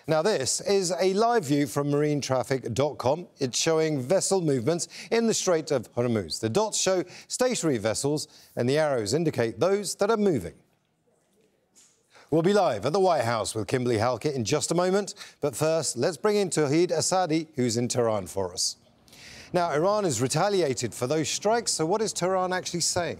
Now, this is a live view from marinetraffic.com. It's showing vessel movements in the Strait of Hormuz. The dots show stationary vessels and the arrows indicate those that are moving. We'll be live at the White House with Kimberly Halkett in just a moment. But first, let's bring in Tawhid Asadi, who's in Tehran for us. Now, Iran has retaliated for those strikes, so what is Tehran actually saying?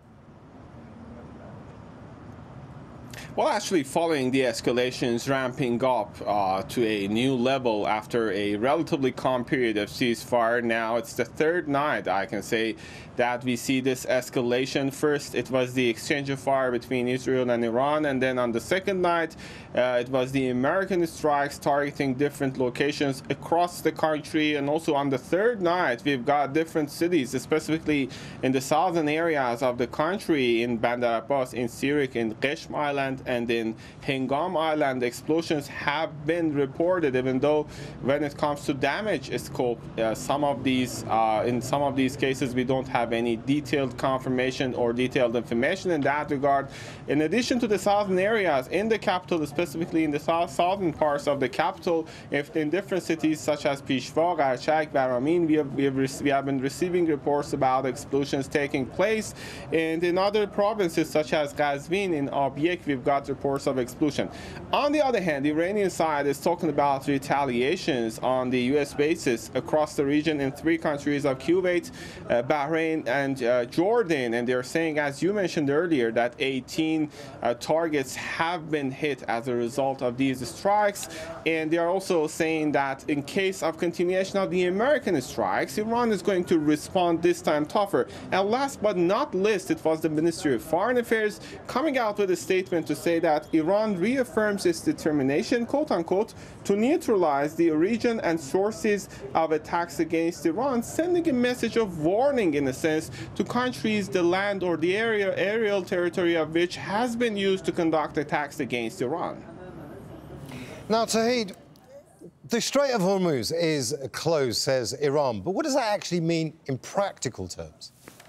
Well, actually, following the escalations ramping up to a new level after a relatively calm period of ceasefire, now it's the third night, I can say, that we see this escalation. First, it was the exchange of fire between Israel and Iran, and then on the second night, it was the American strikes targeting different locations across the country. And also on the third night, we've got different cities, specifically in the southern areas of the country, in Bandar Abbas, in Sirik, in Qeshm Island, and in Hengam Island. Explosions have been reported, even though when it comes to damage scope, in some of these cases, we don't have any detailed confirmation or detailed information in that regard. In addition to the southern areas in the capital, specifically in the southern parts of the capital, if in different cities such as Peshwa, Qarchak, Baramin, we have been receiving reports about explosions taking place. And in other provinces such as Qazvin, in Abyek, we've got reports of explosion. On the other hand, the Iranian side is talking about retaliations on the U.S. bases across the region in three countries of Kuwait, Bahrain, and Jordan. And they're saying, as you mentioned earlier, that 18 targets have been hit as a result of these strikes. And they are also saying that in case of continuation of the American strikes, Iran is going to respond this time tougher. And last but not least, it was the Ministry of Foreign Affairs coming out with a statement to say that Iran reaffirms its determination, quote unquote, to neutralize the origin and sources of attacks against Iran, sending a message of warning, in a sense, to countries the land or the aerial territory of which has been used to conduct attacks against Iran. Now, Tawhid, the Strait of Hormuz is closed, says Iran, but what does that actually mean in practical terms?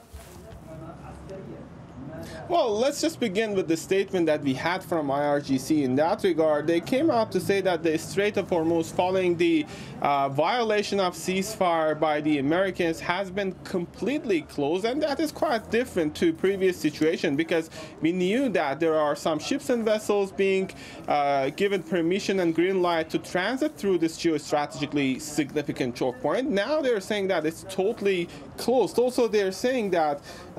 Well, let's just begin with the statement that we had from IRGC. In that regard, they came out to say that the Strait of Hormuz, following the violation of ceasefire by the Americans, has been completely closed, and that is quite different to previous situation, because we knew that there are some ships and vessels being given permission and green light to transit through this geostrategically significant choke point. Now they're saying that it's totally closed. Also, they're saying that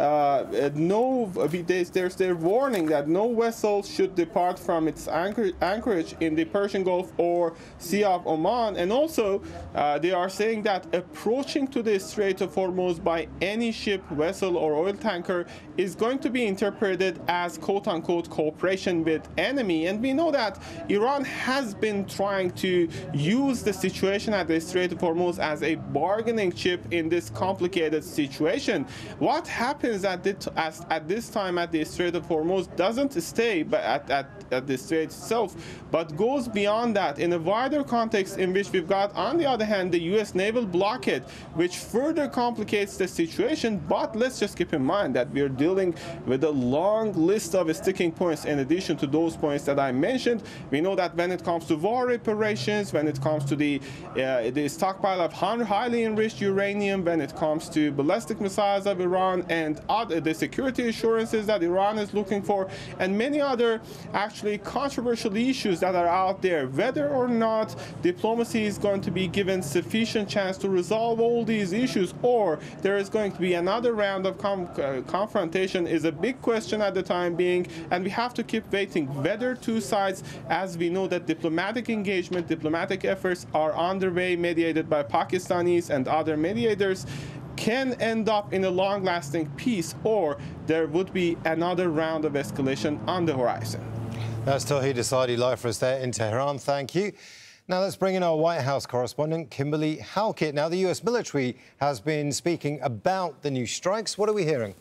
there's their warning that no vessel should depart from its anchorage in the Persian Gulf or Sea of Oman. And also, they are saying that approaching to the Strait of Hormuz by any ship, vessel, or oil tanker is going to be interpreted as quote-unquote cooperation with enemy. And we know that Iran has been trying to use the situation at the Strait of Hormuz as a bargaining chip in this complicated situation. What happens at this time at the Strait of Hormuz doesn't stay at the strait itself, but goes beyond that in a wider context, in which we've got, on the other hand, the U.S. naval blockade, which further complicates the situation. But let's just keep in mind that we're dealing with a long list of sticking points in addition to those points that I mentioned. We know that when it comes to war reparations, when it comes to the stockpile of highly enriched uranium, when it comes to ballistic missiles of Iran, and the security assurances that Iran is looking for, and many other actually controversial issues that are out there, whether or not diplomacy is going to be given sufficient chance to resolve all these issues, or there is going to be another round of confrontation, is a big question at the time being. And we have to keep waiting whether two sides, as we know that diplomatic engagement, diplomatic efforts are underway, mediated by Pakistanis and other mediators, can end up in a long-lasting peace, or there would be another round of escalation on the horizon. That's Tawhid Asadi live for us there in Tehran. Thank you. Now let's bring in our White House correspondent, Kimberly Halkett. Now, the U.S. military has been speaking about the new strikes. What are we hearing?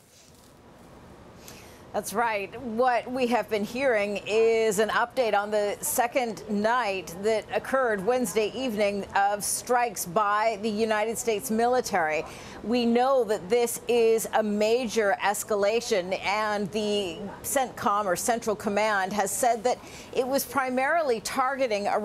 That's right. What we have been hearing is an update on the second night that occurred Wednesday evening of strikes by the United States military. We know that this is a major escalation, and the CENTCOM, or Central Command, has said that it was primarily targeting